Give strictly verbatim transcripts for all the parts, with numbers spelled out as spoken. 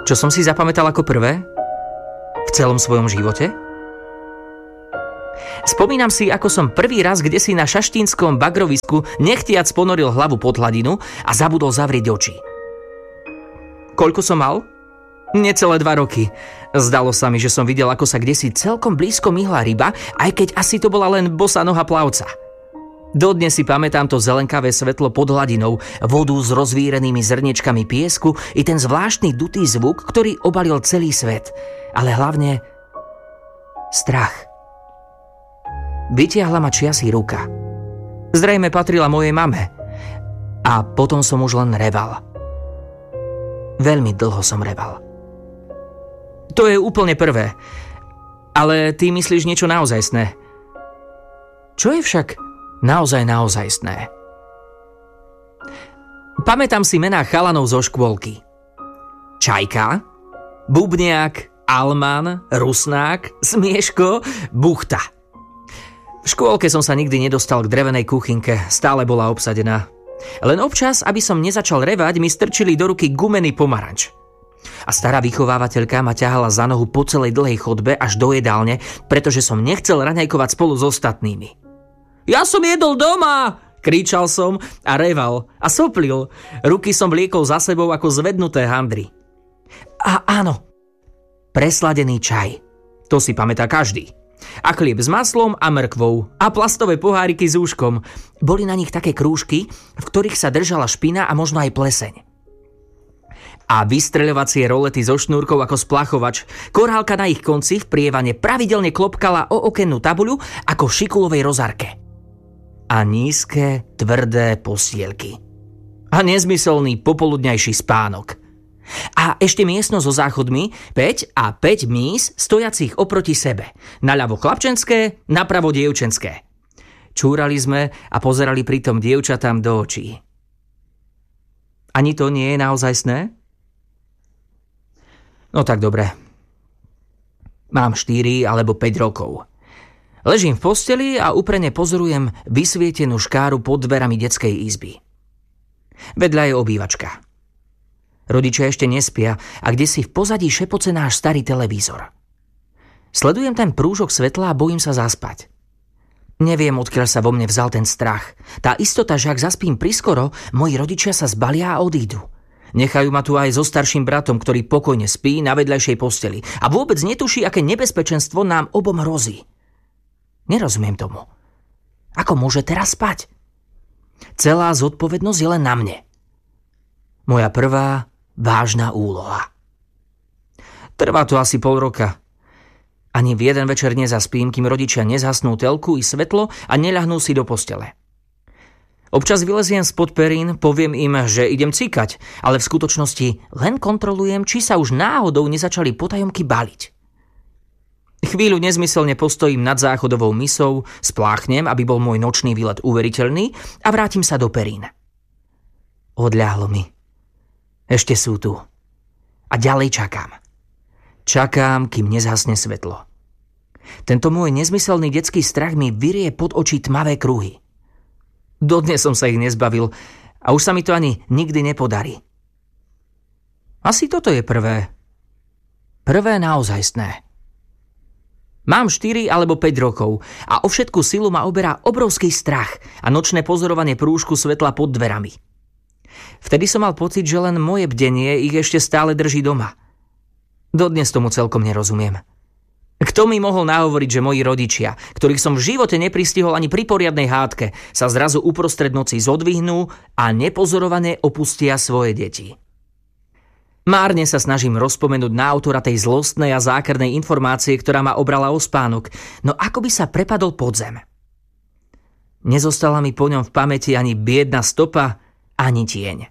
Čo som si zapamätal ako prvé? V celom svojom živote? Spomínam si, ako som prvý raz kdesi na šaštínskom bagrovisku nechtiac ponoril hlavu pod hladinu a zabudol zavrieť oči. Koľko som mal? Necelé dva roky. Zdalo sa mi, že som videl, ako sa kdesi celkom blízko myhla ryba, aj keď asi to bola len bosá noha plavca. Dodnes si pamätám to zelenkavé svetlo pod hladinou, vodu s rozvírenými zrniečkami piesku i ten zvláštny dutý zvuk, ktorý obalil celý svet. Ale hlavne strach. Vytiahla ma čiasi ruka. Zrejme patrila mojej mame. A potom som už len reval. Veľmi dlho som reval. To je úplne prvé. Ale ty myslíš niečo naozajstné. Čo je však naozaj naozajstné? Pamätám si mená chalanov zo škôlky. Čajka, Bubniak, Alman, Rusnák, Smieško, Buchta. V škôlke som sa nikdy nedostal k drevenej kuchynke, stále bola obsadená. Len občas, aby som nezačal revať, mi strčili do ruky gumený pomaranč. A stará vychovávateľka ma ťahala za nohu po celej dlhej chodbe až do jedálne, pretože som nechcel raňajkovať spolu s ostatnými. Ja som jedol doma! Kričal som a reval a soplil. Ruky som vliekol za sebou ako zvednuté handry. A áno, presladený čaj. To si pamätá každý. A chlieb s maslom a mrkvou a plastové poháriky s úškom. Boli na nich také krúžky, v ktorých sa držala špina a možno aj pleseň. A vystreľovacie rolety so šnúrkou ako splachovač. Korálka na ich konci v prievane pravidelne klopkala o okennú tabuľu ako v šikulovej rozarke. A nízke, tvrdé postielky. A nezmyselný popoludňajší spánok. A ešte miestnosť so záchodmi, päť a päť míz stojacích oproti sebe. Naľavo chlapčenské, napravo dievčenské. Čúrali sme a pozerali pritom dievčatám do očí. Ani to nie je naozajstné? No tak dobre. Mám štyri alebo päť rokov. Ležím v posteli a úprene pozorujem vysvietenú škáru pod dverami detskej izby. Vedľa je obývačka. Rodičia ešte nespia a kdesi v pozadí šepoce náš starý televízor. Sledujem ten prúžok svetla a bojím sa zaspať. Neviem, odkiaľ sa vo mne vzal ten strach. Tá istota, že ak zaspím priskoro, moji rodičia sa zbalia a odídu. Nechajú ma tu aj so starším bratom, ktorý pokojne spí na vedľajšej posteli a vôbec netuší, aké nebezpečenstvo nám obom hrozí. Nerozumiem tomu. Ako môže teraz spať? Celá zodpovednosť je len na mne. Moja prvá vážna úloha. Trvá to asi pol roka. Ani v jeden večer nezaspím, kým rodičia nezhasnú telku i svetlo a neľahnú si do postele. Občas vyleziem spod perín, poviem im, že idem cikať, ale v skutočnosti len kontrolujem, či sa už náhodou nezačali potajomky baliť. Chvíľu nezmyselne postojím nad záchodovou misou, spláchnem, aby bol môj nočný výlet uveriteľný a vrátim sa do perín. Odľahlo mi. Ešte sú tu. A ďalej čakám. Čakám, kým nezhasne svetlo. Tento môj nezmyselný detský strach mi vyrie pod oči tmavé kruhy. Dodnes som sa ich nezbavil a už sa mi to ani nikdy nepodarí. Asi toto je prvé. Prvé naozajstné. Mám štyri alebo päť rokov a o všetku silu ma oberá obrovský strach a nočné pozorovanie prúžku svetla pod dverami. Vtedy som mal pocit, že len moje bdenie ich ešte stále drží doma. Dodnes tomu celkom nerozumiem. Kto mi mohol nahovoriť, že moji rodičia, ktorých som v živote nepristihol ani pri poriadnej hádke, sa zrazu uprostred noci zodvihnú a nepozorovane opustia svoje deti? Márne sa snažím rozpomenúť na autora tej zlostnej a zákernej informácie, ktorá ma obrala o spánok, no ako by sa prepadol pod zem. Nezostala mi po ňom v pamäti ani biedna stopa, ani tieň.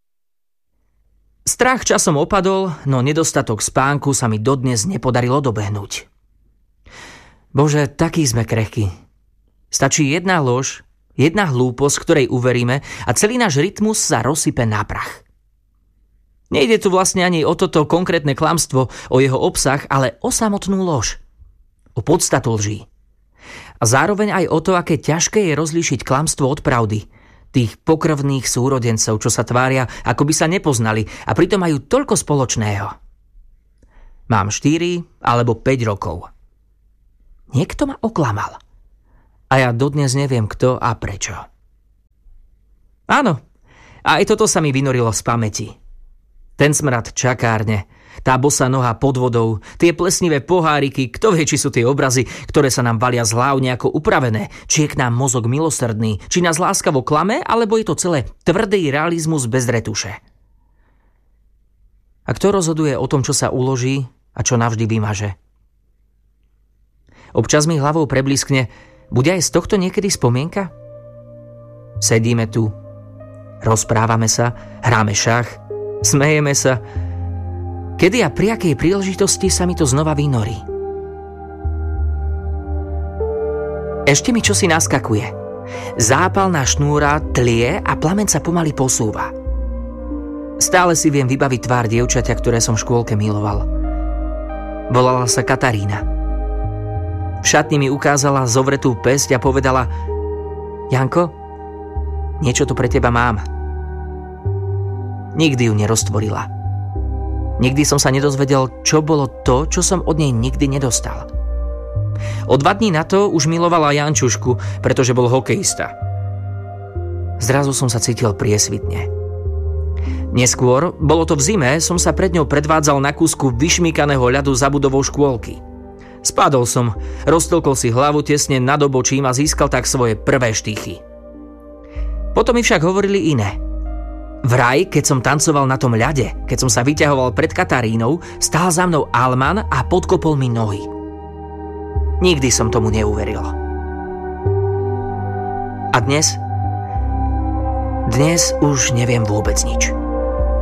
Strach časom opadol, no nedostatok spánku sa mi dodnes nepodarilo dobehnúť. Bože, takí sme krehkí. Stačí jedna lož, jedna hlúposť, ktorej uveríme a celý náš rytmus sa rozsype na prach. Nejde tu vlastne ani o toto konkrétne klamstvo, o jeho obsah, ale o samotnú lož. O podstatu lží. A zároveň aj o to, aké ťažké je rozlíšiť klamstvo od pravdy. Tých pokrvných súrodencov, čo sa tvária, ako by sa nepoznali a pritom majú toľko spoločného. Mám štyri alebo päť rokov. Niekto ma oklamal. A ja dodnes neviem kto a prečo. Áno, aj toto sa mi vynorilo z pamäti. Ten smrad čakárne, tá bosá noha pod vodou, tie plesnivé poháriky, kto vie, či sú tie obrazy, ktoré sa nám valia z hlav nejako upravené, či je k nám mozog milosrdný, či nás láskavo klame, alebo je to celé tvrdý realizmus bez retuše. A kto rozhoduje o tom, čo sa uloží a čo navždy vymaže? Občas mi hlavou preblískne, bude aj z tohto niekedy spomienka? Sedíme tu, rozprávame sa, hráme šach, smejeme sa. Kedy a pri akej príležitosti sa mi to znova vynorí? Ešte mi čosi naskakuje. Zápalná šnúra tlie a plameň sa pomaly posúva. Stále si viem vybaviť tvár dievčaťa, ktoré som v škôlke miloval. Volala sa Katarína. V šatni mi ukázala zovretú päsť a povedala: Janko, niečo tu pre teba mám. Nikdy ju neroztvorila. Nikdy som sa nedozvedel, čo bolo to, čo som od nej nikdy nedostal. O dva dní na to už milovala Jančušku, pretože bol hokejista. Zrazu som sa cítil priesvitne. Neskôr, bolo to v zime, som sa pred ňou predvádzal na kúsku vyšmýkaného ľadu za budovou škôlky. Spadol som, roztlkol si hlavu tesne nad obočím a získal tak svoje prvé štychy. Potom mi však hovorili iné. Vraj, keď som tancoval na tom ľade, keď som sa vyťahoval pred Katarínou, stál za mnou Alman a podkopol mi nohy. Nikdy som tomu neuveril. A dnes? Dnes už neviem vôbec nič.